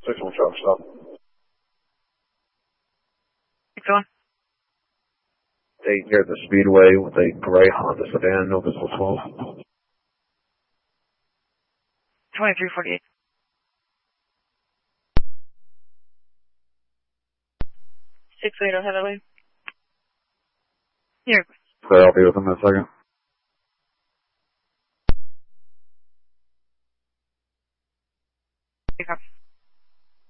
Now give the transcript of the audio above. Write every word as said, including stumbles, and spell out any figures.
six one truck stop. Keep going. They near the Speedway with a gray Honda sedan, no visible twelve. twenty-three forty-eight. six eight oh Heatherly. Here. Okay, I'll be with them in a second.